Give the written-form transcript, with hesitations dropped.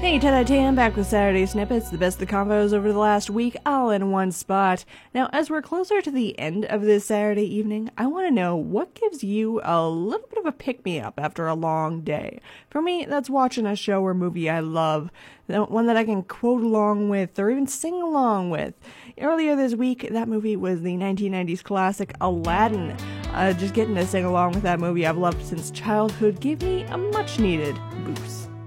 Hey, Tam, back with Saturday Snippets, the best of the combos over the last week, all in one spot. Now, as we're closer to the end of this Saturday evening, I want to know what gives you a little bit of a pick-me-up after a long day. For me, that's watching a show or movie I love, one that I can quote along with or even sing along with. Earlier this week, that movie was the 1990s classic Aladdin. Just getting to sing along with that movie I've loved since childhood gave me a much-needed boost.